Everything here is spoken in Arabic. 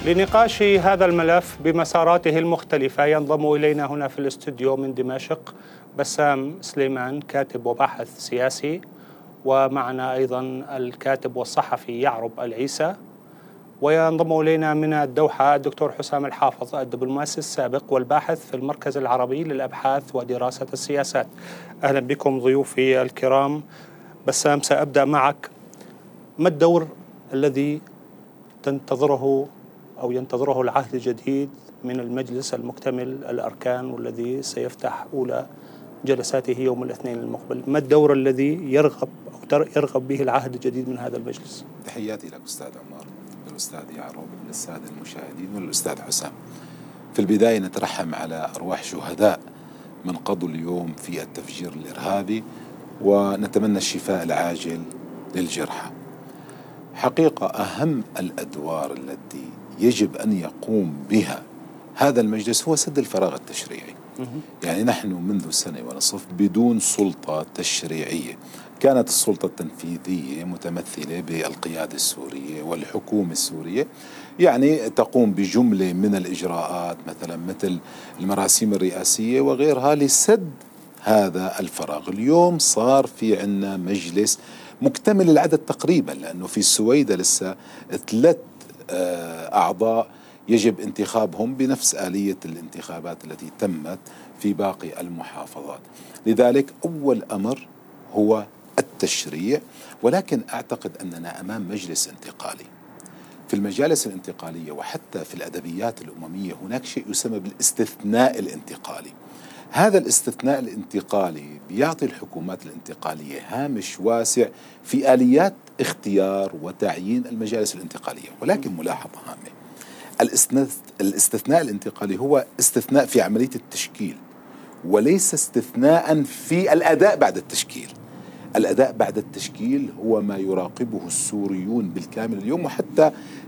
لنقاش هذا الملف بمساراته المختلفة ينضم إلينا هنا في الاستوديو من دمشق بسام سليمان، كاتب وباحث سياسي، ومعنا أيضا الكاتب والصحفي يعرب العيسى، وينضم إلينا من الدوحة الدكتور حسام الحافظ، الدبلوماسي السابق والباحث في المركز العربي للأبحاث ودراسة السياسات. أهلا بكم ضيوفي الكرام. بسام، سأبدأ معك. ما الدور الذي تنتظره أو ينتظره العهد الجديد من المجلس المكتمل الأركان والذي سيفتح أولى جلساته يوم الاثنين المقبل؟ ما الدور الذي يرغب به العهد الجديد من هذا المجلس؟ تحياتي لك أستاذ عمار، للأستاذ يعرب، للسادة المشاهدين، وللأستاذ حسام. في البداية نترحم على أرواح شهداء من قضوا اليوم في التفجير الإرهابي، ونتمنى الشفاء العاجل للجرحى. حقيقة أهم الأدوار التي يجب أن يقوم بها هذا المجلس هو سد الفراغ التشريعي. يعني نحن منذ سنة ونصف بدون سلطة تشريعية. كانت السلطة التنفيذية متمثلة بالقيادة السورية والحكومة السورية، يعني تقوم بجملة من الإجراءات مثلا مثل المراسيم الرئاسية وغيرها لسد هذا الفراغ. اليوم صار في عنا مجلس مكتمل العدد تقريبا، لأنه في السويدة لسه 3 أعضاء يجب انتخابهم بنفس آلية الانتخابات التي تمت في باقي المحافظات. لذلك أول أمر هو التشريع، ولكن أعتقد أننا أمام مجلس انتقالي. في المجالس الانتقالية وحتى في الأدبيات الأممية هناك شيء يسمى بالاستثناء الانتقالي. هذا الاستثناء الانتقالي بيعطي الحكومات الانتقالية هامش واسع في آليات اختيار وتعيين المجالس الانتقالية. ولكن ملاحظة هامة، الاستثناء الانتقالي هو استثناء في عملية التشكيل، وليس استثناء في الأداء بعد التشكيل. الأداء بعد التشكيل هو ما يراقبه السوريون بالكامل اليوم، وحتى